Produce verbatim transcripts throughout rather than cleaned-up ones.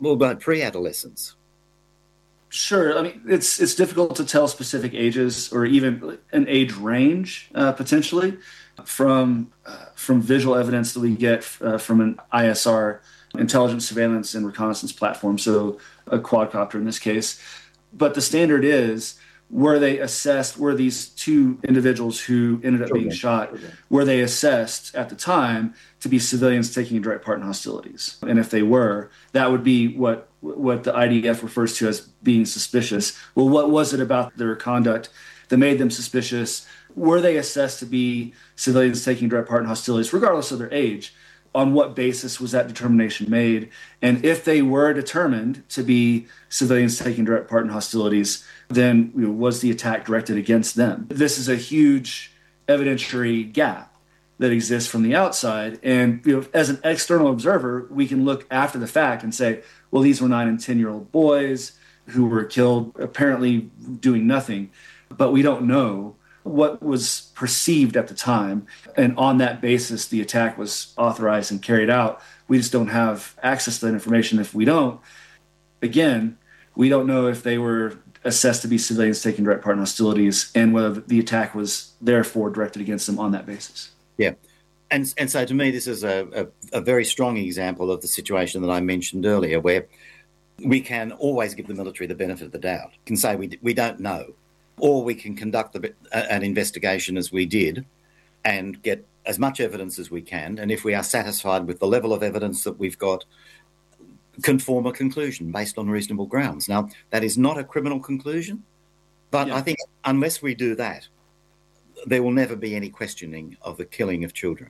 Well, about pre-adolescence. Sure. I mean, it's it's difficult to tell specific ages or even an age range uh, potentially from uh, from visual evidence that we get uh, from an I S R, intelligence, surveillance, and reconnaissance platform, so a quadcopter in this case. But the standard is, were they assessed, were these two individuals who ended up being shot, were they assessed at the time to be civilians taking a direct part in hostilities? And if they were, that would be what what the I D F refers to as being suspicious. Well, what was it about their conduct that made them suspicious? Were they assessed to be civilians taking direct part in hostilities, regardless of their age? On what basis was that determination made? And if they were determined to be civilians taking direct part in hostilities, then, you know, was the attack directed against them? This is a huge evidentiary gap that exists from the outside. And, you know, as an external observer, we can look after the fact and say, well, these were nine and ten-year-old boys who were killed apparently doing nothing. But we don't know what was perceived at the time. And on that basis, the attack was authorized and carried out. We just don't have access to that information. If we don't, again, we don't know if they were assessed to be civilians taking direct part in hostilities and whether the attack was therefore directed against them on that basis. Yeah. And and so to me, this is a, a, a very strong example of the situation that I mentioned earlier, where we can always give the military the benefit of the doubt. We can say we we don't know, or we can conduct the, an investigation as we did and get as much evidence as we can. And if we are satisfied with the level of evidence that we've got, can form a conclusion based on reasonable grounds. Now, that is not a criminal conclusion, but yeah. I think unless we do that, there will never be any questioning of the killing of children.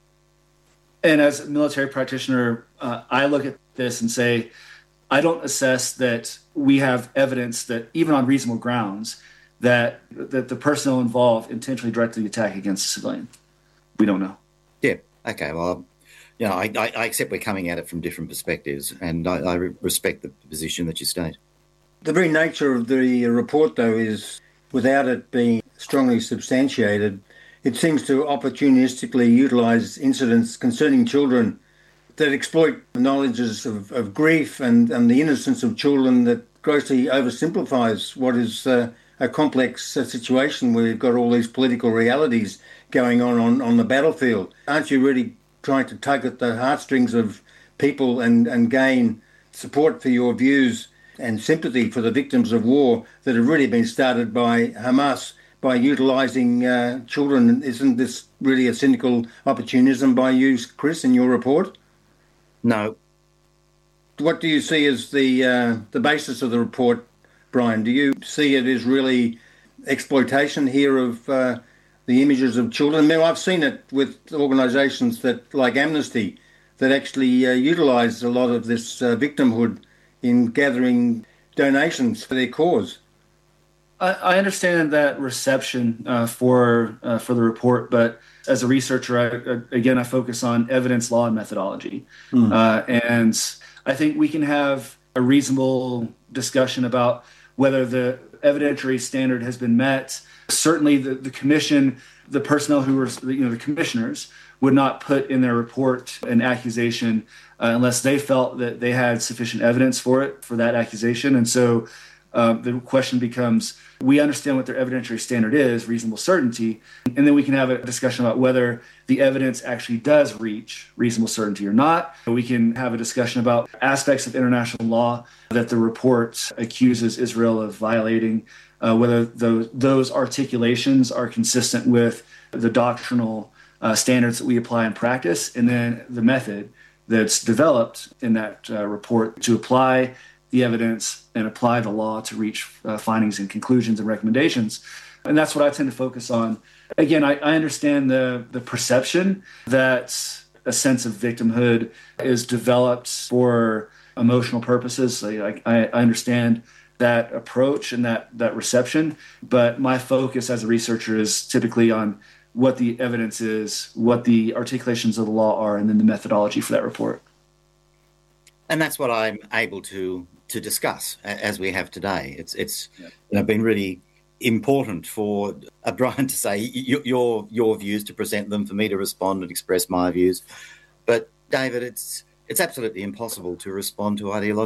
And as a military practitioner, uh, I look at this and say, I don't assess that we have evidence that, even on reasonable grounds, that that the personnel involved intentionally directed the attack against a civilian. We don't know. Yeah. Okay. Well, you know, I, I, I accept we're coming at it from different perspectives, and I, I respect the position that you state. The very nature of the report, though, is without it being strongly substantiated, it seems to opportunistically utilise incidents concerning children that exploit the knowledges of, of grief and, and the innocence of children, that grossly oversimplifies what is uh, a complex uh, situation where you've got all these political realities going on, on on the battlefield. Aren't you really trying to tug at the heartstrings of people and, and gain support for your views and sympathy for the victims of war that have really been started by Hamas by utilising uh, children? Isn't this really a cynical opportunism by you, Chris, in your report? No. What do you see as the uh, the basis of the report, Brian? Do you see it as really exploitation here of uh, the images of children? I mean, I've seen it with organisations that, like Amnesty, that actually uh, utilise a lot of this uh, victimhood in gathering donations for their cause. I, I understand that reception uh, for uh, for the report, but as a researcher, I, again, I focus on evidence, law, and methodology. Mm. Uh, and I think we can have a reasonable discussion about whether the evidentiary standard has been met. Certainly the, the commission, the personnel who were, you know, the commissioners would not put in their report an accusation uh, unless they felt that they had sufficient evidence for it, for that accusation. And so uh, the question becomes, we understand what their evidentiary standard is, reasonable certainty, and then we can have a discussion about whether the evidence actually does reach reasonable certainty or not. We can have a discussion about aspects of international law that the report accuses Israel of violating, uh, whether those, those articulations are consistent with the doctrinal uh, standards that we apply in practice, and then the method that's developed in that uh, report to apply the evidence and apply the law to reach uh, findings and conclusions and recommendations. And that's what I tend to focus on. Again, I, I understand the, the perception that a sense of victimhood is developed for emotional purposes. I, I, I understand that approach and that, that reception, but my focus as a researcher is typically on what the evidence is, what the articulations of the law are, and then the methodology for that report. And that's what I'm able to to discuss as we have today. It's it's yeah. you know, been really important for uh, Brian to say y- your your views, to present them, for me to respond and express my views. But David, it's it's absolutely impossible to respond to ideology.